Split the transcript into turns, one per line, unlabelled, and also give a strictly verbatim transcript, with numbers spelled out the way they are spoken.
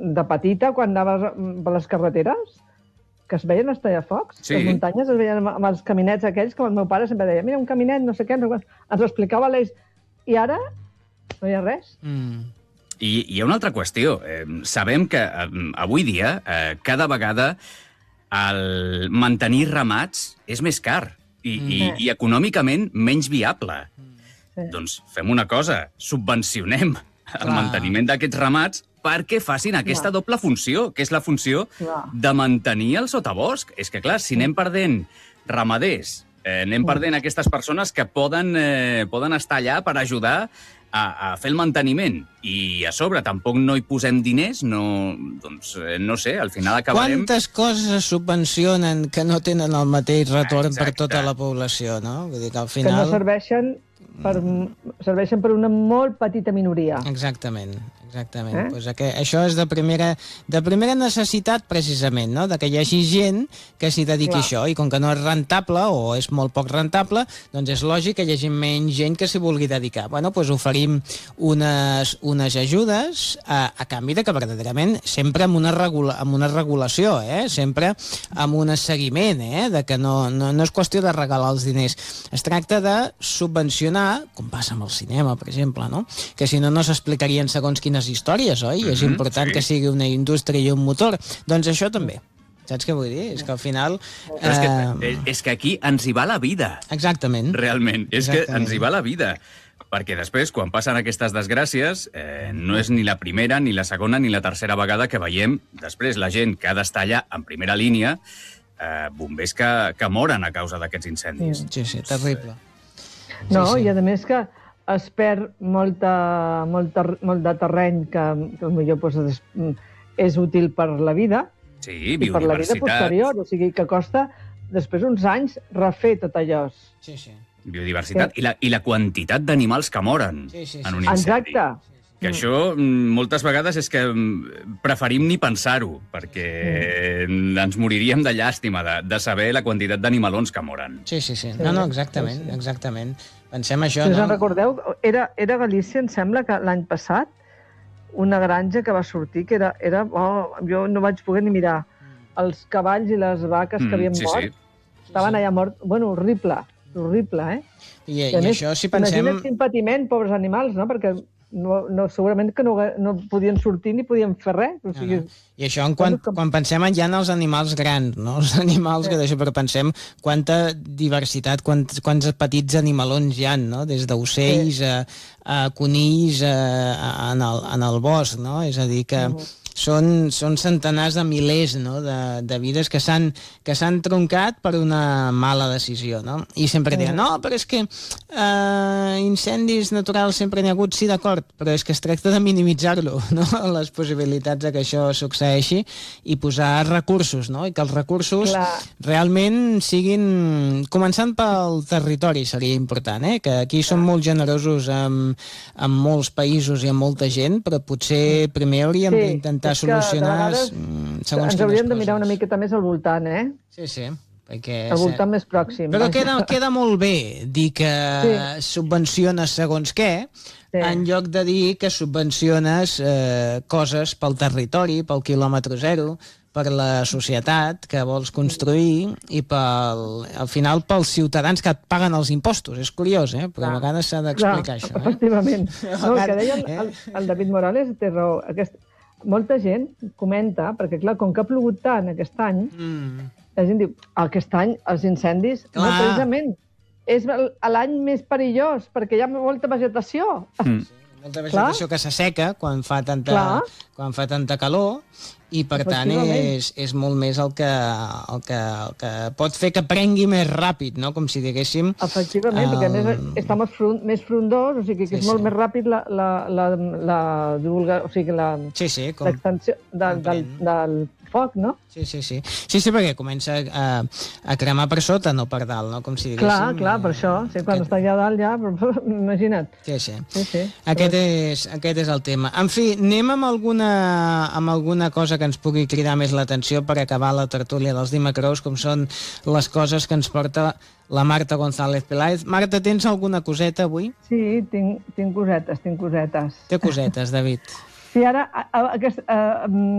de petita, quan anaves per les carreteres, que es veien els tallafocs,
Sí.
les muntanyes es veien amb els caminets aquells, que el meu pare sempre deia, mira, un caminet, no sé què, no sé què. Ens ho explicava l'Eix. I ara no hi ha res.
Mm.
I hi ha una altra qüestió. Eh, sabem que eh, avui dia, eh, cada vegada, el mantenir ramats és més car i, mm. i, i econòmicament menys viable.
Sí.
Doncs fem una cosa, subvencionem el
Clar.
manteniment d'aquests ramats perquè facin aquesta
Clar.
doble funció, que és la funció
Clar.
de mantenir el sotabosc. És que, clar, si anem perdent ramaders, eh, anem perdent aquestes persones que poden, eh, poden estar allà per ajudar a, a fer el manteniment, i a sobre tampoc no hi posem diners, no, doncs, eh, no sé, al final acabarem...
Quantes coses es subvencionen que no tenen el mateix retorn
Exacte.
per tota la població, no? Vull dir que al
Que no
final...
serveixen per, serveixen per una molt petita minoria.
Exactament, exactament.
Eh?
Pues que això és de primera, de primera necessitat, precisament, no? De que hi hagi gent que s'hi dediqui a
Clar.
això, i com que no és rentable, o és molt poc rentable, doncs és lògic que hi hagi menys gent que s'hi vulgui dedicar. Bueno, doncs oferim unes, unes ajudes a, a canvi de que verdaderament sempre amb una, regula, amb una regulació, eh? Sempre amb un seguiment, eh? De que no, no, no és qüestió de regalar els diners. Es tracta de subvencionar, com passa amb el cinema, per exemple, no? Que si no, no s'explicarien segons quines històries, oi? Mm-hmm, és important
sí.
que sigui una indústria i un motor. Doncs això també. Saps què vull dir? És que al final...
Però és, que,
Eh,
és, és que aquí ens hi va la vida,
exactament.
realment. És
Exactament.
que ens hi va la vida. Perquè després, quan passen aquestes desgràcies, eh, no és ni la primera, ni la segona, ni la tercera vegada que veiem després la gent que ha d'estar allà en primera línia, eh, bombers que, que moren a causa d'aquests incendis.
Sí, sí, terrible.
No,
Sí, sí.
i a més que es perd molta, molta, molt de terreny que, que potser doncs, és, és útil per la vida
Sí,
i per la vida
biodiversitat,
posterior. O sigui, que costa després uns anys refer tot allò.
Sí, sí.
biodiversitat i, la, i la quantitat d'animals que moren
Sí, sí, sí.
en un incendi.
Exacte.
Que això, mm, moltes vegades, és que mm, preferim ni pensar-ho, perquè mm. ens moriríem de llàstima de, de saber la quantitat d'animalons que moren.
Sí, sí, sí. No, no, exactament, exactament. Pensem això,
Si us en
no?
recordeu, era, era a Galícia, em sembla, que l'any passat, una granja que va sortir, que era... era oh, jo no vaig poder ni mirar. Els cavalls i les vaques que havien
Mm, sí,
mort,
sí.
estaven allà morts. Bueno, horrible, horrible, eh?
I,
I a
i
més,
això, si pensem...
Imagina't quin patiment, pobres animals, no? Perquè no, no, segurament que no, no podien sortir ni podien fer res. O sigui,
No, no. I això en quan,
com-
quan pensem en ja en els animals grans, no? Els animals que d'això, però pensem quanta diversitat, quants, quants petits animalons hi ha, no? Des d'ocells a, a conills a, a, en, el, en el bosc, no? És a dir, que
Mhm.
són, són centenars de milers, no? de, de vides que s'han que s'han troncat per una mala decisió, no? I sempre diuen, no, però és que eh, incendis naturals sempre n'hi ha hagut, sí, d'acord, però és que es tracta de minimitzar-lo, no? Les possibilitats de que això succeeixi i posar recursos, no? I que els recursos
Clar.
realment siguin... Començant pel territori seria important, eh? Que aquí som molt generosos amb, amb molts països i amb molta gent, però potser primer hauríem
Sí,
d'intentar
és que de
subvencionar
vegades
mm, segons
ens hauríem
quines
de mirar
coses.
una miqueta més al voltant, eh?
Sí, sí, perquè...
Al voltant més pròxim.
Però
vaja.
queda, queda molt bé dir que
Sí.
subvenciones segons què,
Sí.
en lloc de dir que subvenciones eh, coses pel territori, pel quilòmetre zero, per la societat que vols construir i pel, al final pels ciutadans que et paguen els impostos. És curiós, eh? Però a
Clar.
vegades s'ha d'explicar
Clar,
això. Eh?
efectivament. No, el que deia el,
Eh?
el, el David Morales té raó. Aquest, molta gent comenta, perquè clar, com que ha plogut tant aquest any,
Mm.
la gent diu, aquest any els incendis, no
Clar.
precisament, és el- l'any més perillós, perquè hi ha molta vegetació.
Mm.
Molta vegetació que s'asseca quan fa tanta,
Clar.
quan fa tanta calor i per tant
Efectivament.
és, és molt més el que, el, que, el que pot fer que prengui més ràpid, no? Com si diguéssim...
Efectivament, perquè a més
Um,
està més, front, més frondós, o sigui que
Sí,
és molt
sí.
més ràpid la, la, la, la divulga, o sigui, la,
Sí, sí, com...
l'extensió del, del,
comprèn.
del foc, no?
Sí, sí, sí. Sí, sí, perquè comença a, a cremar per sota, no per dalt, no? Com si diguéssim...
Clar, clar, per això. Sí, quan
Aquest-
està allà dalt ja, però, imagina't.
Sí, sí.
Sí, sí.
Aquest és, aquest és el tema. En fi, anem amb alguna, amb alguna cosa que ens pugui cridar més l'atenció per acabar la tertúlia dels dimecros, com són les coses que ens porta la Marta González Peláez. Marta, tens alguna coseta avui?
Sí, tinc, tinc cosetes, tinc cosetes.
Té cosetes, David.
Sí, ara, a, a, aquest, a,